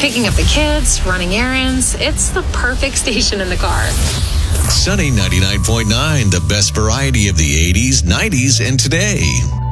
picking up the kids, running errands. It's the perfect station in the car. Sunny 99.9, the best variety of the 80s, 90s, and today.